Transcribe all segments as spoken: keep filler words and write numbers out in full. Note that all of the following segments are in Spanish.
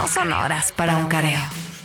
no son horas para un careo.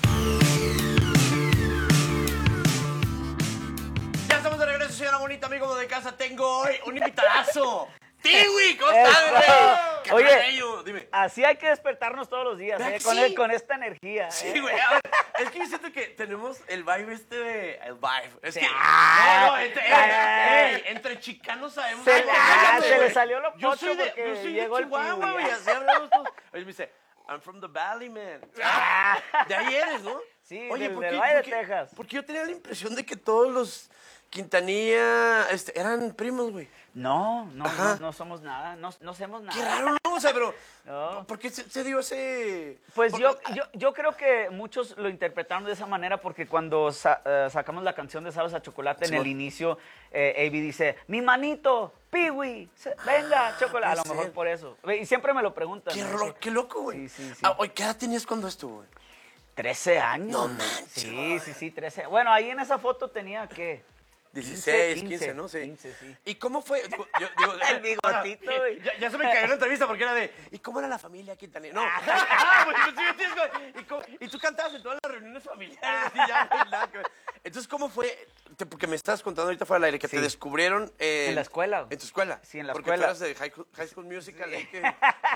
Ya estamos de regreso, señora bonita, amigo de casa. Tengo hoy un invitadazo. ¡Tiwi! ¿Cómo estás, güey? ¿Qué Oye, bello? Dime. así hay que despertarnos todos los días, ¿Verdad ¿eh? que con, sí? el- con esta energía. Sí, ¿eh? güey. A ver, es que yo siento que tenemos el vibe este de... El vibe. Es que... Ah, no, no, entre, ah, ey, ey, entre chicanos sabemos... Se- algo, ah, fíjate, se le güey. salió lo Yo pocho soy de, porque yo soy llegó de el Chihuahua, Tiwi, güey. ya. Así hablamos todos. Oye, me dice... I'm from the Valley, man. Ah, de ahí eres, ¿no? Sí, Oye, del- ¿por del qué- Valle de por qué- Texas. Porque yo tenía la impresión de que todos los Quintanilla este, eran primos, güey. No, no, Ajá. no, no somos nada, no, no hacemos nada. Qué raro, ¿no? O sea, pero... No. ¿Por qué se, se dio ese...? Pues por- yo, yo, yo creo que muchos lo interpretaron de esa manera porque cuando sa- eh, sacamos la canción de Sabes a Chocolate, en Simón. el inicio, eh, A B dice, mi manito, Piwi, se- venga, chocolate. A lo puede mejor ser. por eso. Y siempre me lo preguntan. Qué, ¿no? ro- qué loco, güey. Sí, sí, sí. Ah, oye, ¿qué edad tenías cuando estuvo, güey? trece años. No manches, Sí, sí, sí, trece. Bueno, ahí en esa foto tenía, ¿qué? dieciséis, quince, ¿no? Sí. quince, sí. ¿Y cómo fue? Digo, yo, digo, El bigotito, ah, güey. Ya, ya se me cayó la entrevista porque era de, ¿y cómo era la familia Quintanilla? No. Ah, pues, pues, sí, me entiendes, güey. ¿Y, cómo- y tú cantabas en todas las reuniones familiares y ya no hay nada que ver. Entonces, ¿cómo fue? Te- porque me estabas contando ahorita fuera del aire que Sí. te descubrieron en... En la escuela. ¿En tu escuela? Sí, en la porque escuela. Porque tú eras de High, High School Musical. ¿eh? Que-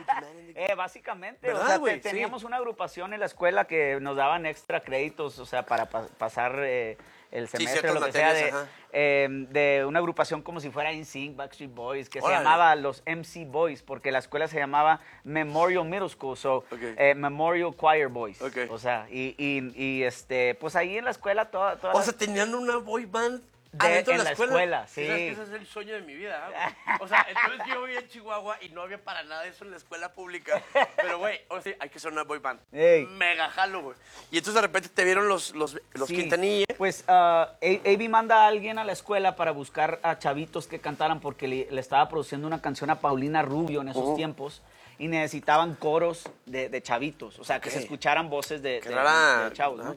Eh, básicamente, o ¿Verdad, sea, güey? te- Sí. teníamos una agrupación en la escuela que nos daban extra créditos, o sea, para pa- pasar eh, el Sí, semestre, ciertas lo que sea, de, materias, ajá. eh, de una agrupación como si fuera N Sync, Backstreet Boys, que Órale. se llamaba los M C Boys, porque la escuela se llamaba Memorial Middle School, so, Ok. eh, Memorial Choir Boys, Ok. o sea, y, y, y, este, pues ahí en la escuela toda, toda O la- sea, tenían una boy band De- adentro en de la la escuela. escuela, sí. ¿Sabes que ese es el sueño de mi vida, güey? O sea, entonces yo vivía en Chihuahua y no había para nada de eso en la escuela pública. Pero, güey, o sea, hay que ser una boy band. Ey. Mega jalo, güey. Y entonces de repente te vieron los, los, los Sí. Quintanilla. Pues uh, A B manda a alguien a la escuela para buscar a chavitos que cantaran porque le, le estaba produciendo una canción a Paulina Rubio en esos Ujú. tiempos y necesitaban coros de, de chavitos, o sea, que Ok. se escucharan voces de, Qué de- rara. de chavos, ¿no? Ah.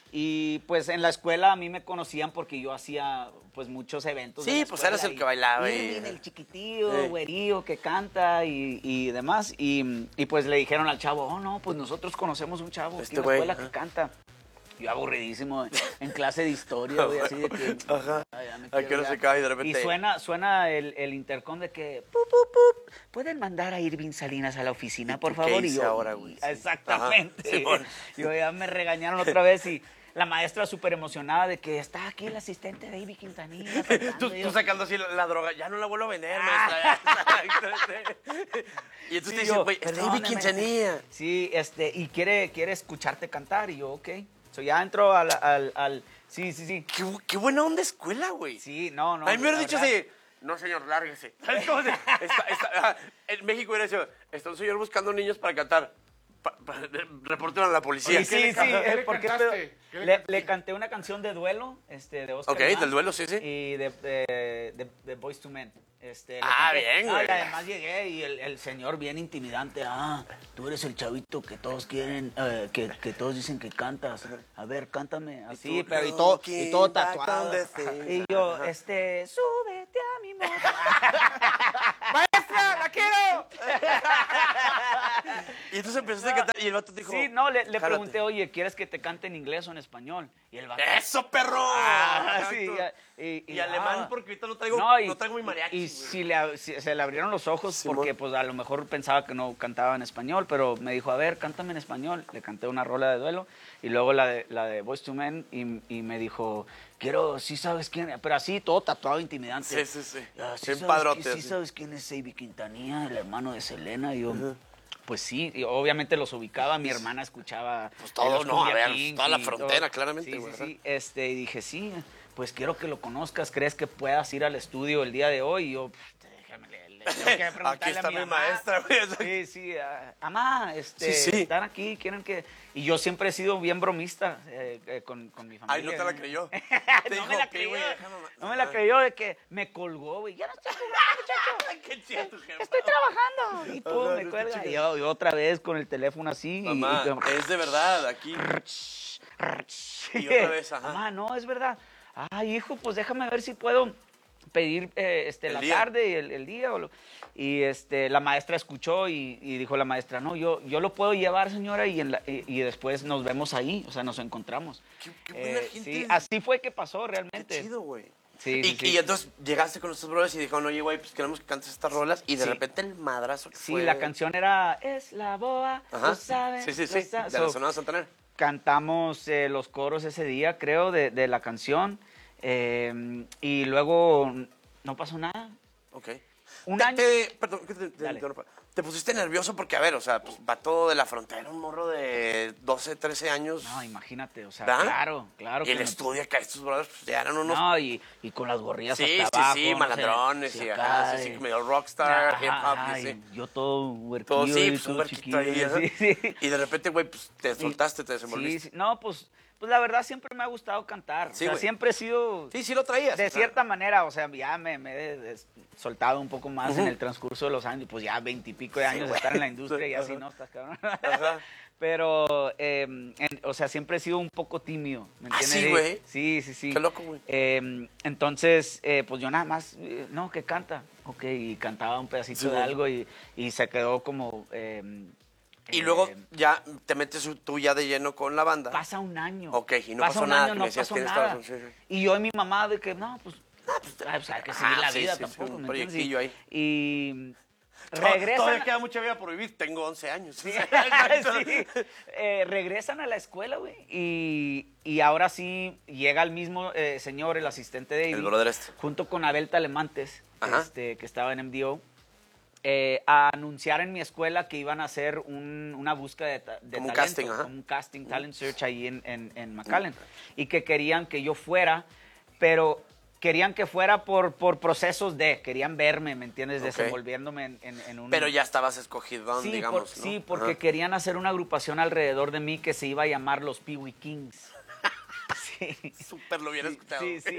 Y pues en la escuela a mí me conocían porque yo hacía pues muchos eventos. de Sí, la pues escuela eras el y- que bailaba y y- Irving, el chiquitillo, Sí. güerillo que canta y, y demás. Y, y, pues le dijeron al chavo, oh no, pues nosotros conocemos un chavo aquí Este en la güey, escuela ajá. que canta. Yo aburridísimo en, en clase de historia, güey, así de que... Ajá. Ay, ya me ¿A quiero qué hora ya. se cae y de repente- Y suena, suena el, el intercom de que... "Pup, pup, pup, ¿pueden mandar a Irving Salinas a la oficina, por ¿Qué favor?" hice y yo, ahora, güey? Sí. Exactamente. Ajá, Simón. Yo ya me regañaron otra vez y la maestra súper emocionada de que está aquí el asistente de Ivy Quintanilla. Tú, cantando", y tú yo, sacando así la, la droga, ya no la vuelvo a vender, Ah. maestra. Y entonces Sí, te dicen, yo, güey, está Ivy "Perdóname". Quintanilla. Sí, este, y quiere, quiere escucharte cantar. Y yo, ok. So ya entro al, al, al- sí, sí, sí. Qué, bu- qué buena onda escuela, güey. Sí, no, no. A mí me hubieran la dicho verdad. así, no señor, lárguese. ¿Sabes cómo se- está- está- ah, en México hubiera dicho, está un señor buscando niños para cantar. Pa, pa, reporten a la policía. Sí, sí, sí. ¿Qué eh, le porque cantaste? ¿Qué le, le le, cantaste? canté una canción de duelo, este, de Oscar Ok, Iván, del duelo, sí, sí. Y de, de, de, de Boyz two Men. Este, le Ah, canté- bien, Ah, güey. y además llegué y el, el señor bien intimidante. Ah, tú eres el chavito que todos quieren, eh, que, que todos dicen que cantas. A ver, cántame. Así, tú, pero y todo, y todo looking back tatuado. on the things. Y yo, Ajá. este, súbete a mi moto. ¡Maestra, la quiero! Y entonces empezaste a cantar y el vato te dijo... Sí, no, le, le "Jálate". pregunté, oye, ¿quieres que te cante en inglés o en español? Y el vato, ¡Eso, perro! Ah, Exacto. sí, ya, y, Y alemán, ah. porque ahorita no traigo, No, y, no traigo mi mariachi, y güey. si le, ab- si- se le abrieron los ojos Simón. porque pues a lo mejor pensaba que no cantaba en español, pero me dijo, a ver, cántame en español. Le canté una rola de duelo y luego la de, la de Boyz two Men y, y me dijo, quiero, sí sabes quién, pero así todo tatuado, intimidante. Sí, sí, sí. "Ah, ¿sí Bien sabes padrote, qui- sí así. sabes quién es Ivy Quintanilla, el hermano de Selena? Y yo, pues sí, y obviamente los ubicaba, mi hermana escuchaba... Pues todo, los no, a Cumbia ver, Kings toda la y frontera, todo. claramente, Sí, güey, sí, ajá. sí. Este, y dije, sí, pues quiero que lo conozcas, ¿crees que puedas ir al estudio el día de hoy? Y yo, "Pff, déjame, le, le tengo que preguntarle Aquí está a mi mi mamá". maestra, güey. Sí, sí, ah, mamá, este, Sí, sí. están aquí, quieren que... Y yo siempre he sido bien bromista eh, eh, con, con mi familia. Ay, no te la creyó. Te no dijo, me la "Ok, creyó, güey, déjame ma-". no me la creyó de que me colgó, güey, ya no estoy jugando, muchacho. Qué chido tu jefa. Estoy trabajando. Y pum, Ajá, me no cuelga. está Y yo, y otra vez con el teléfono así. y- Mamá, y, como- es de verdad, aquí. Y otra vez, ajá. Mamá, no, es verdad. Ay, hijo, pues déjame ver si puedo pedir eh, este, El la día. tarde y el, el día. O lo- y este, la maestra escuchó y, y dijo la maestra, no, yo, yo lo puedo llevar, señora, y, en la- y, y después nos vemos ahí, o sea, nos encontramos. Qué, qué buena Eh, gente. sí, así fue que pasó Qué realmente. chido, güey. Sí, y, sí, sí. y entonces llegaste con estos brothers y dijeron, oye, güey, pues queremos que cantes estas rolas. Y de Sí. repente el madrazo que Sí, fue. la canción era Es la boa, Ajá. lo sabes. Sí, sí, lo sí. sabes". De la So, Sonora Santanera. cantamos eh, los coros ese día, creo, de, de la canción. eh, y luego no pasó nada. Ok. Un te, año- te- perdón, que te, te Dale. interrumpa. Te pusiste nervioso porque, a ver, o sea, pues va todo de la frontera, un morro de doce, trece años. No, imagínate, o sea, ¿verdad? claro, claro. Y el que me- estudio acá, estos brothers, pues ya eran unos. No, y, y con las gorrillas sí, hasta sí, abajo. sí, no sé, malandrones sí, y acá, ajá, sí, sí, y- medio rockstar, Ajá, hip hop, ajá, y y así. yo todo huerquillo, Todo sí, y pues un todo huerquito chiquillo, ahí, ajá. sí, sí. Y de repente, güey, pues te soltaste, te Sí, desenvolviste. sí, no, pues, pues la verdad siempre me ha gustado cantar. Sí, o sea, güey. siempre he sido... Sí, sí lo traías. De o sea. cierta manera, o sea, ya me, me he des- soltado un poco más en el transcurso de los años, pues ya veintipico de Sí, años de güey. estar en la industria y así, Ajá. ¿no? Estás cabrón. Ajá. Pero, eh, en- o sea, siempre he sido un poco tímido, ¿me ¿Ah, entiendes? sí, güey? Sí, sí, sí. Qué loco, güey. Eh, entonces, eh, pues yo nada más, eh, no, que canta, ok, y cantaba un pedacito Sí, de güey. algo y, y se quedó como... eh, Y eh, luego ya te metes tú ya de lleno con la banda. Pasa un año. Ok, y no Pasa pasó un nada, año, que no me decías, pasó tienes nada. razón, sí, sí. Y yo y mi mamá de que, no, pues, ay, pues hay que seguir Ah, la sí, vida sí, sí, tampoco, un ¿me entiendes? proyectillo ahí. Y To- regresan... Todavía queda mucha vida por vivir. Tengo once años. Sí, sí. Eh, regresan a la escuela, güey. Y, y ahora sí llega el mismo eh, señor, el asistente de El Avi, brother este. junto con Abel Telemantes, Ajá. este, que estaba en M D O, eh, a anunciar en mi escuela que iban a hacer un- una búsqueda de, ta- de Como un talento, casting, ajá. como un casting, talent search ahí en, en, en McAllen. Y que querían que yo fuera, pero querían que fuera por, por procesos de, querían verme, ¿me entiendes? Ok. Desenvolviéndome en, en, en un... Pero ya estabas escogido, Sí, digamos, por- ¿no? sí, porque Ajá. querían hacer una agrupación alrededor de mí que se iba a llamar los Pee Wee Kings. Sí. Súper lo hubiera escuchado. Sí, sí.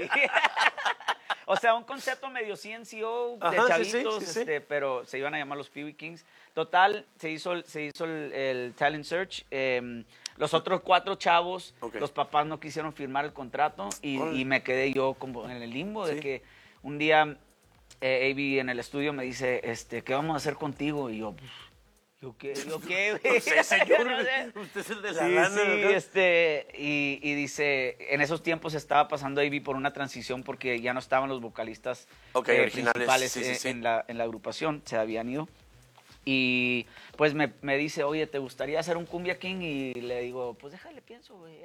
O sea, un concepto medio C N C O de Ajá, sí, sí, chavitos, sí, sí. este, pero se iban a llamar los Pee Wee Kings. Total, se hizo, el- se hizo el, el talent search. eh, los otros cuatro chavos, Ok. los papás no quisieron firmar el contrato y, Órale. y me quedé yo como en el limbo de Sí. que un día eh, Avi en el estudio me dice, este, ¿qué vamos a hacer contigo? Y yo, pues, ¿yo qué? ¿Yo qué? güey? No sé, señor. No sé. Usted es el de la Sí, lana, sí, ¿no? este, y, y dice, en esos tiempos estaba pasando Avi por una transición porque ya no estaban los vocalistas Ok, eh, originales, principales sí, sí, en, sí. en la, en la agrupación, se habían ido. Y pues me, me dice, oye, ¿te gustaría hacer un Cumbia King? Y le digo, pues déjale, pienso, güey.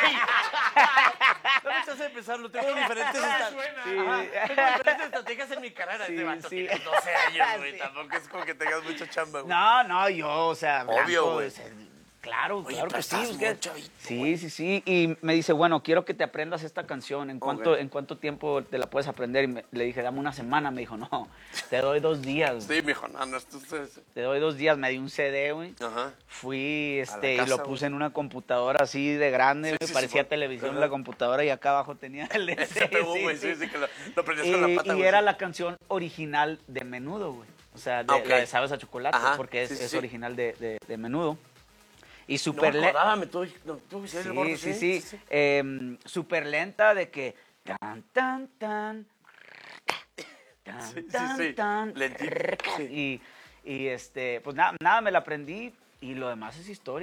Dame chance de pensarlo. Tengo diferentes, esta- Sí. Ajá, tengo diferentes estrategias en mi carrera. Sí, este vato sí. tiene doce años, güey. Sí. Tampoco es como que tengas mucha chamba, güey. No, no, yo, o sea, Obvio, blanco, güey. o sea, claro, Oye, claro pero que sí. estás es que- muy chavito, sí, sí, sí. Y me dice, bueno, quiero que te aprendas esta canción. ¿En cuánto, Ok. ¿en cuánto tiempo te la puedes aprender? Y me- le dije, dame una semana. Me dijo, no, te doy dos días. Sí, mijo, no, no, esto es... Te doy dos días. Me di un C D, güey. Ajá. Fui, A este, la y lo casa, puse en una computadora así de grande, Sí, güey, sí, parecía sí, televisión ajá. la computadora y acá abajo tenía el El C P U, güey, sí, sí, que lo, lo prendías con la y, pata, y güey. era sí. la canción original de Menudo, güey. O sea, de, Ah, ok. la de Sabes a Chocolate, Ajá, porque es, sí, sí, es sí. original de, de- de Menudo. Y No súper me le- acordaba, me tuve, no, tuve que ser el gordo, sí, sí, sí. Em, súper lenta de que... Tan, tan, tan. Tan, Sí, sí, tan, sí. tan. Lentito, sí. Y, y este, pues nada, nada, me la aprendí y lo demás es historia.